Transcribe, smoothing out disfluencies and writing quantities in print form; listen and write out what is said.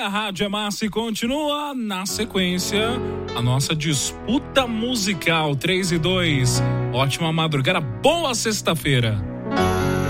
a Rádio é Massa e continua na sequência a nossa disputa musical 3 e 2. Ótima madrugada, boa sexta-feira.